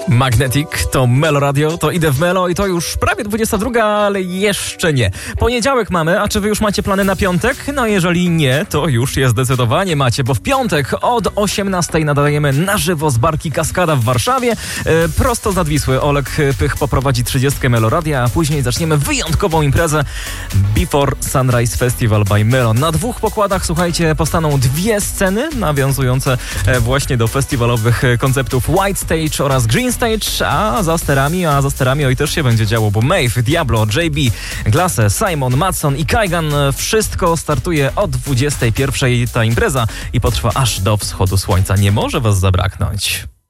Magnetic to Melo Radio, to idę w Melo i to już prawie 22, ale jeszcze nie. Poniedziałek mamy, a czy wy już macie plany na piątek? No jeżeli nie, to już je zdecydowanie macie, bo w piątek od 18 nadajemy na żywo z barki Kaskada w Warszawie. Prosto z nad Wisły Oleg Pych poprowadzi 30 Melo Radia, a później zaczniemy wyjątkową imprezę Before Sunrise Festival by Melo. Na dwóch pokładach, słuchajcie, powstaną dwie sceny nawiązujące właśnie do festiwalowych konceptów White Stage oraz Green Stage, a za sterami oj też się będzie działo, bo Maeve, Diablo, JB, Glasse, Simon, Matson i Kaigan, wszystko startuje o 21. Ta impreza i potrwa aż do wschodu słońca. Nie może was zabraknąć.